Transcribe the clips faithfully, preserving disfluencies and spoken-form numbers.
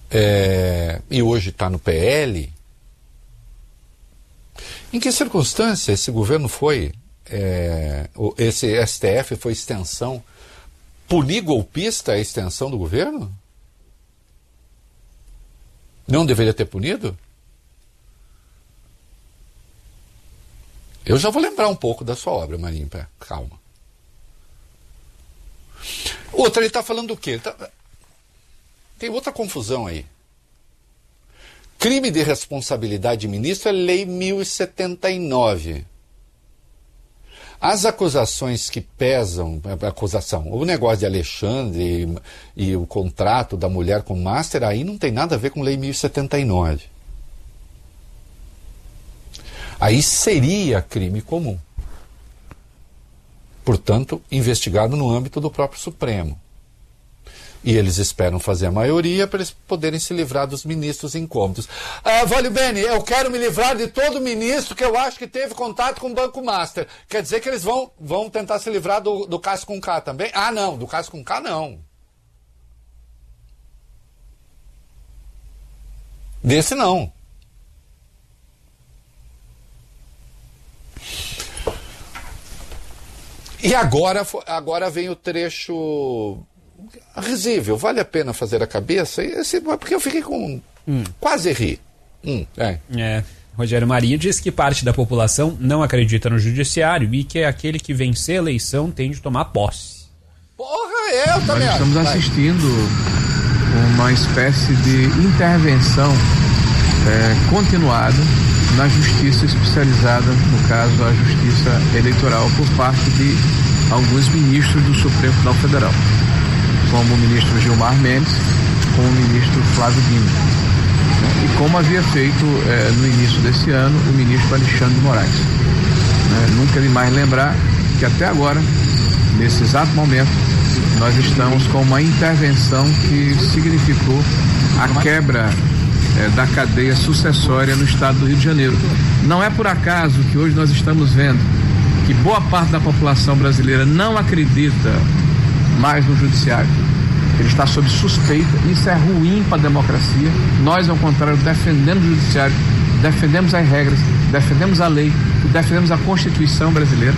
é, e hoje está no P L. Em que circunstância esse governo foi, é, esse S T F foi extensão, punir golpista é extensão do governo? Não deveria ter punido? Eu já vou lembrar um pouco da sua obra, Marinho, calma. Outra, ele está falando do quê? Tá... Tem outra confusão aí. Crime de responsabilidade de ministro é Lei mil e setenta e nove. As acusações que pesam, a acusação, o negócio de Alexandre e, e o contrato da mulher com o Master, aí não tem nada a ver com Lei mil e setenta e nove. Aí seria crime comum. Portanto, investigado no âmbito do próprio Supremo. E eles esperam fazer a maioria para eles poderem se livrar dos ministros incômodos. Ah, Vale Bene, eu quero me livrar de todo ministro que eu acho que teve contato com o Banco Master. Quer dizer que eles vão, vão tentar se livrar do, do caso com K também? Ah, não, do caso com K não. Desse não. E agora, agora vem o trecho risível. Vale a pena fazer a cabeça? Esse, porque eu fiquei com... Hum. Quase ri. Hum, é. é. Rogério Marinho diz que parte da população não acredita no judiciário e que é aquele que vencer a eleição tem de tomar posse. Porra, é, eu também Nós estamos acho. assistindo uma espécie de intervenção é, continuada na justiça especializada, no caso a justiça eleitoral, por parte de alguns ministros do Supremo Tribunal Federal, como o ministro Gilmar Mendes, como o ministro Flávio Dino, né? E como havia feito eh, no início desse ano o ministro Alexandre de Moraes, né? Nunca demais lembrar que até agora, nesse exato momento, nós estamos com uma intervenção que significou a quebra É, da cadeia sucessória no estado do Rio de Janeiro. Não é por acaso que hoje nós estamos vendo que boa parte da população brasileira não acredita mais no judiciário. Ele está sob suspeita, isso é ruim para a democracia. Nós, ao contrário, defendemos o judiciário, defendemos as regras, defendemos a lei e defendemos a Constituição brasileira.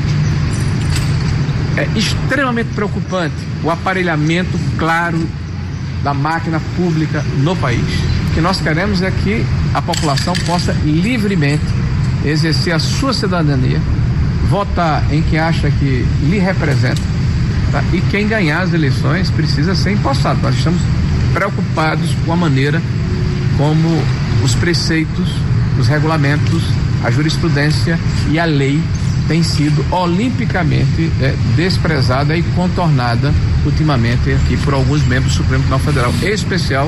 É extremamente preocupante o aparelhamento claro da máquina pública no país. O que nós queremos é que a população possa livremente exercer a sua cidadania, votar em quem acha que lhe representa, tá? E quem ganhar as eleições precisa ser empossado. Nós estamos preocupados com a maneira como os preceitos, os regulamentos, a jurisprudência e a lei têm sido olimpicamente é, desprezada e contornada ultimamente aqui por alguns membros do Supremo Tribunal Federal, em especial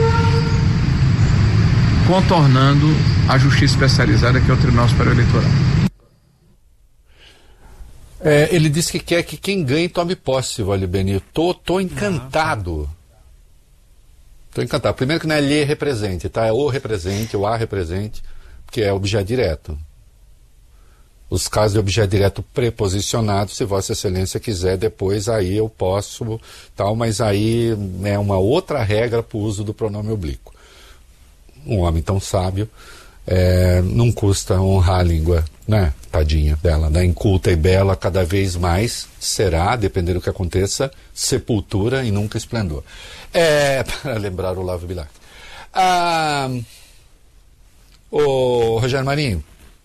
contornando a justiça especializada, que é o Tribunal Superior Eleitoral. É, ele disse que quer que quem ganhe tome posse, Vale Bene. Tô, tô encantado. Tô encantado. Primeiro que não é lhe represente, tá? É o represente, o a represente, porque é objeto direto. Os casos de objeto direto preposicionado, se Vossa Excelência quiser, depois aí eu posso, tal, mas aí é uma outra regra para o uso do pronome oblíquo. Um homem tão sábio, é, não custa honrar a língua, né? Tadinha dela, né? Inculta e bela, cada vez mais será, dependendo do que aconteça, sepultura e nunca esplendor. É, para lembrar o Olavo Bilac. Ah, o Rogério Marinho,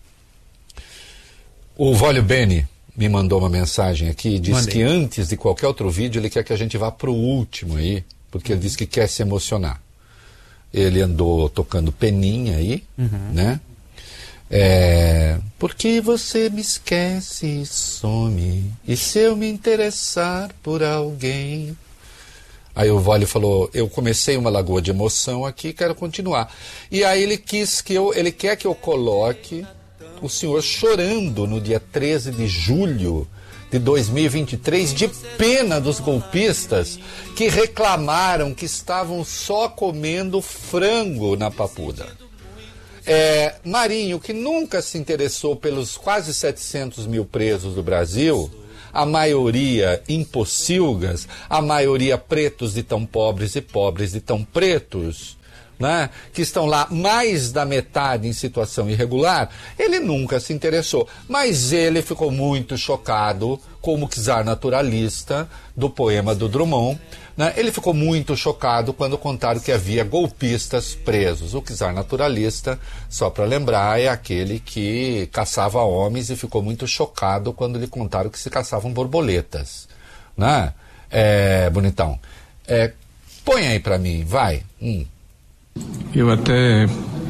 o Vale Bene me mandou uma mensagem aqui, diz Mandei. que antes de qualquer outro vídeo ele quer que a gente vá para o último aí, porque ele diz que quer se emocionar. Ele andou tocando peninha aí, uhum. né? É, porque você me esquece e some, e se eu me interessar por alguém... Aí o Vale falou, eu comecei uma lagoa de emoção aqui, quero continuar. E aí ele quis que eu, ele quer que eu coloque o senhor chorando no dia treze de julho de dois mil e vinte e três, de pena dos golpistas que reclamaram que estavam só comendo frango na Papuda. É, Marinho, que nunca se interessou pelos quase setecentos mil presos do Brasil, a maioria impocilgas, a maioria pretos de tão pobres e pobres de tão pretos, né, que estão lá mais da metade em situação irregular, ele nunca se interessou. Mas ele ficou muito chocado como czar naturalista do poema do Drummond, né? Ele ficou muito chocado quando contaram que havia golpistas presos. O czar naturalista, só para lembrar, é aquele que caçava homens e ficou muito chocado quando lhe contaram que se caçavam borboletas, né? É, bonitão. É, põe aí para mim, vai. Hum. Eu até...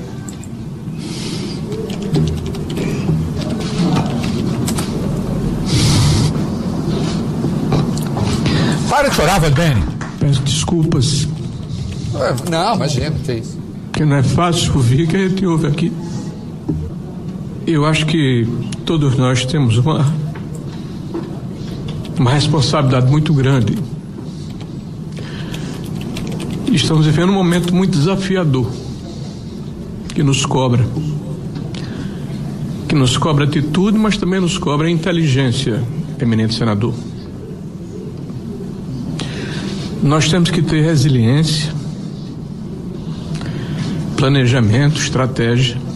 Para de chorar, Valdene. Peço desculpas. Não, imagina, que é isso. Porque não é fácil ouvir o que a gente ouve aqui. Eu acho que todos nós temos uma, uma responsabilidade muito grande. Estamos vivendo um momento muito desafiador, que nos cobra. Que nos cobra atitude, mas também nos cobra inteligência, eminente senador. Nós temos que ter resiliência, planejamento, estratégia